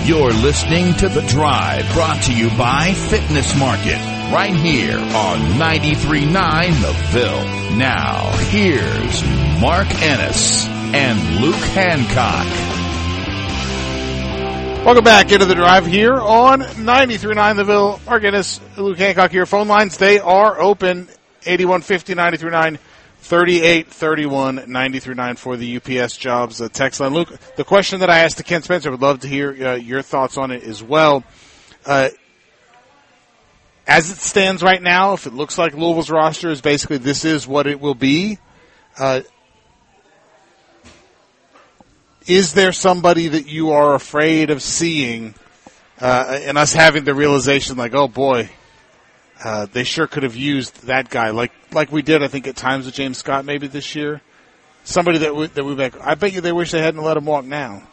You're listening to The Drive, brought to you by Fitness Market, right here on 93.9 The Ville. Now, here's Mark Ennis and Luke Hancock. Welcome back into The Drive here on 93.9 The Ville. Mark Ennis, Luke Hancock here. Phone lines, they are open. 8150 93.9, 3831 93.9 for the UPS Jobs text line. Luke, the question that I asked to Ken Spencer, I would love to hear your thoughts on it as well. As it stands right now, if it looks like Louisville's roster is basically this is what it will be, is there somebody that you are afraid of seeing and us having the realization like, oh, boy, they sure could have used that guy like we did, I think, at times with James Scott maybe this year? Somebody that we back. I bet you they wish they hadn't let him walk now.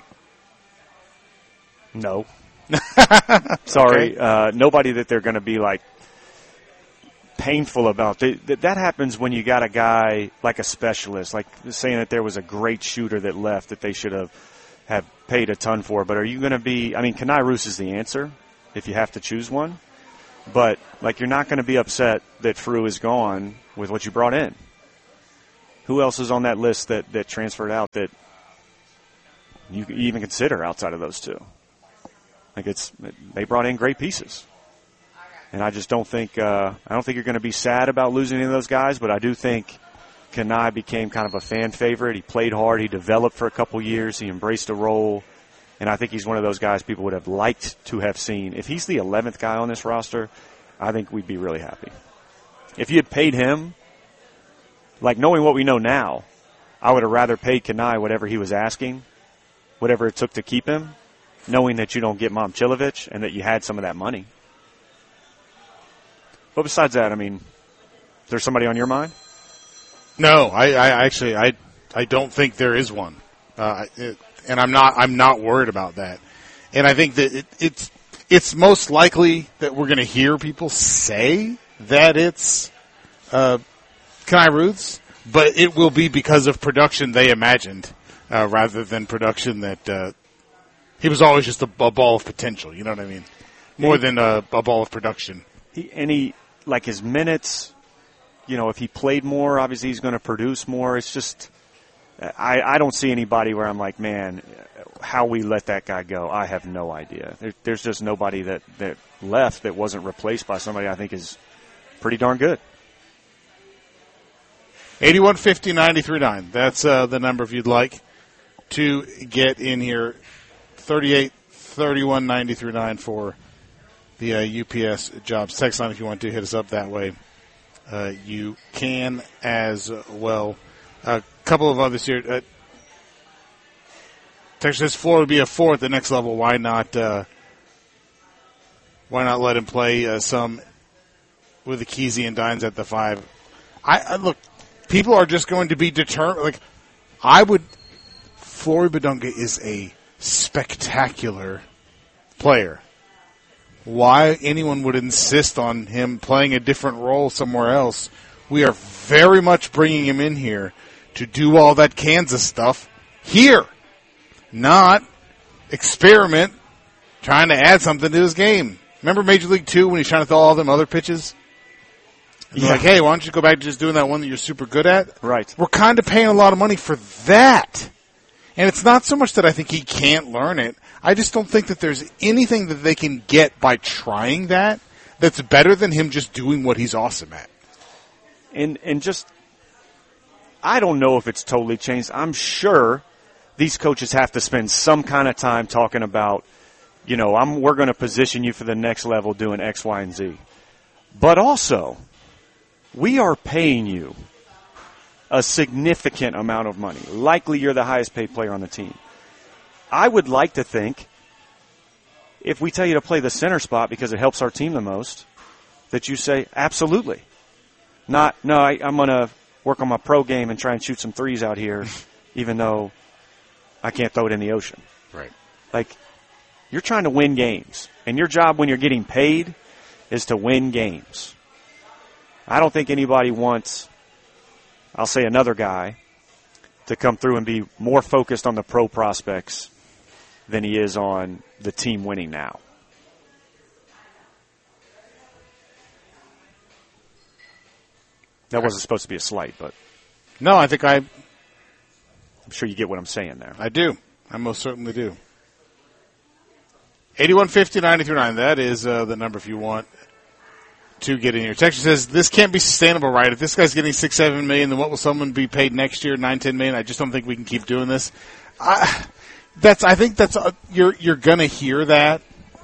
No. Sorry. Okay. Nobody that they're going to be, like, painful about. That happens when you got a guy like a specialist, like saying that there was a great shooter that left that they should have paid a ton for. But are you going to be – I mean, Kenai Roos is the answer if you have to choose one. But, like, you're not going to be upset that Frew is gone with what you brought in. Who else is on that list that transferred out that you even consider outside of those two? Like, they brought in great pieces. And I just don't think you're going to be sad about losing any of those guys, but I do think Kenai became kind of a fan favorite. He played hard. He developed for a couple years. He embraced a role. And I think he's one of those guys people would have liked to have seen. If he's the 11th guy on this roster, I think we'd be really happy. If you had paid him, like knowing what we know now, I would have rather paid Kenai whatever he was asking, whatever it took to keep him, knowing that you don't get Momcilovic and that you had some of that money. But besides that, I mean, is there somebody on your mind? No, I actually don't think there is one. And I'm not worried about that. And I think that it's most likely that we're going to hear people say that it's Kenai Roos, but it will be because of production they imagined rather than production that he was always just a ball of potential. You know what I mean? More than a ball of production. He like his minutes. You know, if he played more, obviously he's going to produce more. It's just. I don't see anybody where I'm like, man, how we let that guy go, I have no idea. There's just nobody that left that wasn't replaced by somebody I think is pretty darn good. 8150 93.9. That's the number if you'd like to get in here. 3831 93.9 for the UPS Jobs text line if you want to hit us up that way. You can as well. A couple of others here. Texas says Florida would be a 4 at the next level. Why not let him play some with the Kesey and Dines at the 5? I look, people are just going to be determined. Like, Flory Badunga is a spectacular player. Why anyone would insist on him playing a different role somewhere else? We are very much bringing him in here to do all that Kansas stuff here, not experiment trying to add something to his game. Remember Major League 2 when he's trying to throw all them other pitches? Yeah. Like, hey, why don't you go back to just doing that one that you're super good at? Right. We're kind of paying a lot of money for that. And it's not so much that I think he can't learn it. I just don't think that there's anything that they can get by trying that's better than him just doing what he's awesome at. And just, I don't know if it's totally changed. I'm sure these coaches have to spend some kind of time talking about, you know, we're going to position you for the next level doing X, Y, and Z. But also, we are paying you a significant amount of money. Likely you're the highest paid player on the team. I would like to think if we tell you to play the center spot because it helps our team the most, that you say, absolutely. I'm going to work on my pro game and try and shoot some threes out here, even though I can't throw it in the ocean. Right. Like, you're trying to win games. And your job when you're getting paid is to win games. I don't think anybody wants, I'll say another guy, to come through and be more focused on the pro prospects than he is on the team winning now. That wasn't supposed to be a slight, but no, I think I'm sure you get what I'm saying there. I do. I most certainly do. 8150-939. That is the number if you want to get in here. Texture says, this can't be sustainable, right? If this guy's getting $6-7 million, then what will someone be paid next year? $9-10 million? I just don't think we can keep doing this. I think that's you're gonna hear that.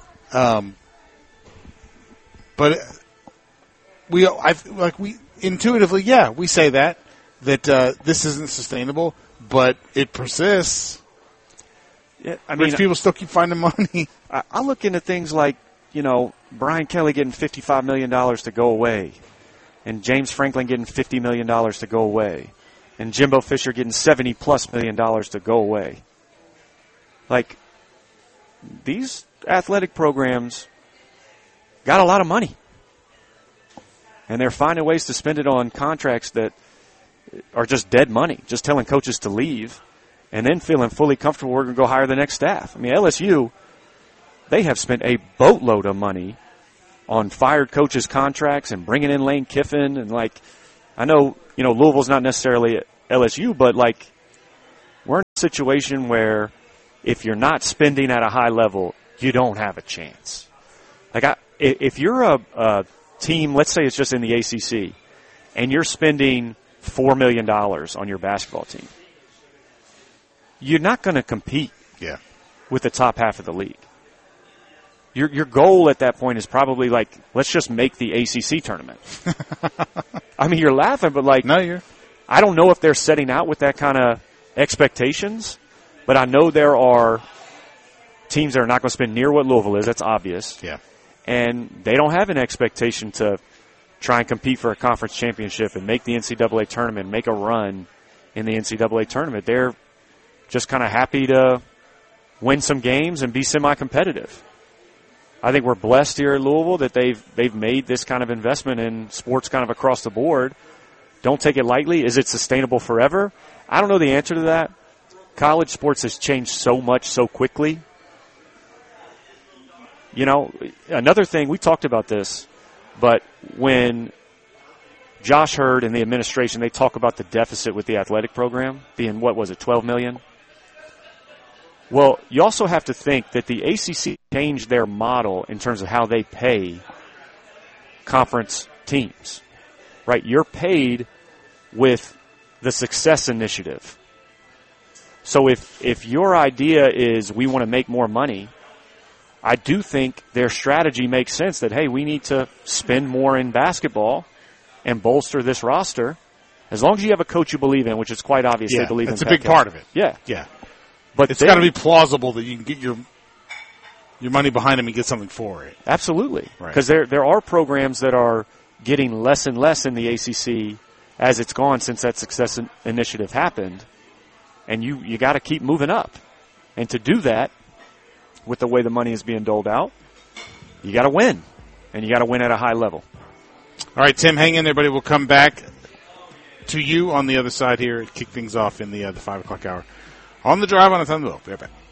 But we intuitively, yeah, we say that this isn't sustainable, but it persists. Yeah, I mean, people still keep finding money. I look into things like, Brian Kelly getting $55 million to go away, and James Franklin getting $50 million to go away, and Jimbo Fisher getting $70+ million to go away. Like, these athletic programs got a lot of money, and they're finding ways to spend it on contracts that are just dead money, just telling coaches to leave, and then feeling fully comfortable we're going to go hire the next staff. I mean, LSU, they have spent a boatload of money on fired coaches' contracts and bringing in Lane Kiffin. And, I know, Louisville's not necessarily LSU, but, we're in a situation where if you're not spending at a high level, you don't have a chance. If you're a team, let's say it's just in the ACC, and you're spending $4 million on your basketball team, you're not going to compete with the top half of the league. Your goal at that point is probably let's just make the ACC tournament. I mean, you're laughing, but I don't know if they're setting out with that kind of expectations, but I know there are teams that are not going to spend near what Louisville is. That's obvious. Yeah. And they don't have an expectation to try and compete for a conference championship and make the NCAA tournament, make a run in the NCAA tournament. They're just kind of happy to win some games and be semi-competitive. I think we're blessed here at Louisville that they've made this kind of investment in sports kind of across the board. Don't take it lightly. Is it sustainable forever? I don't know the answer to that. College sports has changed so much so quickly. Another thing, we talked about this, but when Josh Hurd and the administration, they talk about the deficit with the athletic program being, $12 million? Well, you also have to think that the ACC changed their model in terms of how they pay conference teams, right? You're paid with the success initiative. So if your idea is we want to make more money, I do think their strategy makes sense that, hey, we need to spend more in basketball and bolster this roster. As long as you have a coach you believe in, which is quite obvious they believe in. That's a big part of it. Yeah. Yeah. But it's got to be plausible that you can get your money behind them and get something for it. Absolutely. Because there are programs that are getting less and less in the ACC as it's gone since that success initiative happened. And you got to keep moving up. And to do that, with the way the money is being doled out, you got to win. And you got to win at a high level. All right, Tim, hang in there, buddy. We'll come back to you on the other side here and kick things off in the 5 o'clock hour. On the drive on the Thunderbolt. Be right back.